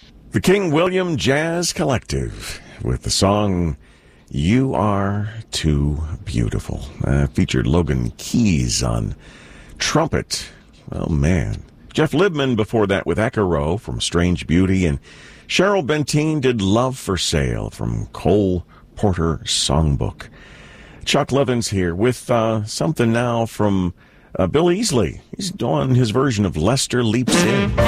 The King William Jazz Collective with the song You Are Too Beautiful. Featured Logan Keys on trumpet. Oh, man. Jeff Libman before that with Echo from Strange Beauty. And Cheryl Benteen did Love for Sale from Cole Porter Songbook. Chuck Levins here with something now from Bill Easley. He's doing his version of Lester Leaps In.